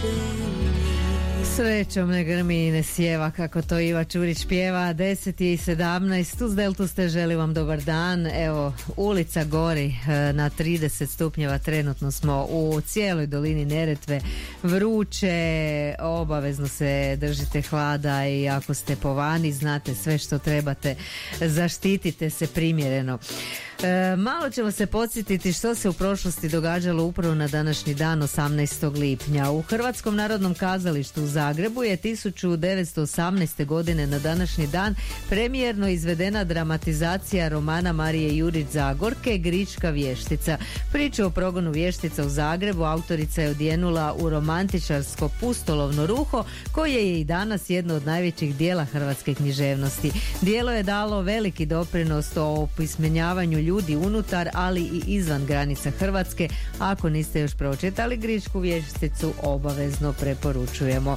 Srećom ne grmi i ne sjeva, kako to Iva Čurić pjeva. 10:17 uz Deltu ste, želim vam dobar dan. Evo, ulica gori na 30 stupnjeva, trenutno smo u cijeloj dolini Neretve. Vruće, obavezno se držite hlada i ako ste po vani znate sve što trebate, zaštitite se primjereno. Malo ćemo se podsjetiti što se u prošlosti događalo upravo na današnji dan 18. lipnja. U Hrvatskom narodnom kazalištu u Zagrebu je 1918. godine na današnji dan premijerno izvedena dramatizacija romana Marije Jurić Zagorke Grička vještica. Priču o progonu vještica u Zagrebu autorica je odjenula u romantičarsko pustolovno ruho koje je i danas jedno od najvećih dijela hrvatske književnosti. Dijelo je dalo veliki doprinos o opismenjavanju ljudi unutar, ali i izvan granica Hrvatske. Ako niste još pročitali Gričku vješticu, obavezno preporučujemo.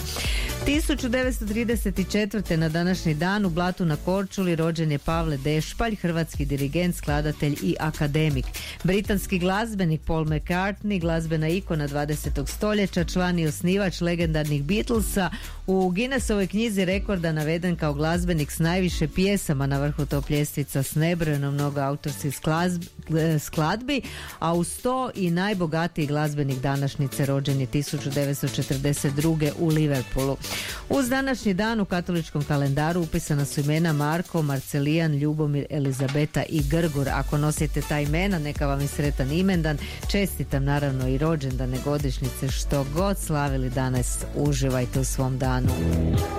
1934. na današnji dan u Blatu na Korčuli rođen je Pavle Dešpalj, hrvatski dirigent, skladatelj i akademik. Britanski glazbenik Paul McCartney, glazbena ikona 20. stoljeća, član i osnivač legendarnih Beatlesa, u Guinnessovoj knjizi rekorda naveden kao glazbenik s najviše pjesama na vrhu top ljestvica s nebrojeno mnogo autorskih skladbi, a uz to i najbogatiji glazbenik današnjice, rođen je 1942. u Liverpoolu. Uz današnji dan u katoličkom kalendaru upisana su imena Marko, Marcelijan, Ljubomir, Elizabeta i Grgur. Ako nosite ta imena, neka vam je sretan imendan. Čestitam naravno i rođendane, godišnjice, što god slavili danas, uživajte u svom danu.